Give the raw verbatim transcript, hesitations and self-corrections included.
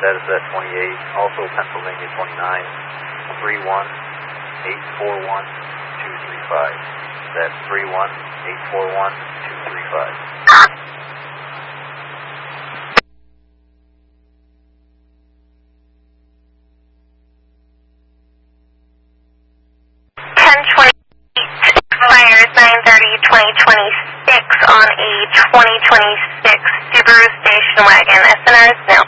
status at twenty-eight, also Pennsylvania twenty-nine, three one eight four one two three five. That's three one eight four one two three five. ten twenty-eight expires nine thirty twenty twenty-six on a twenty twenty-six Subaru station wagon. S N R is nil.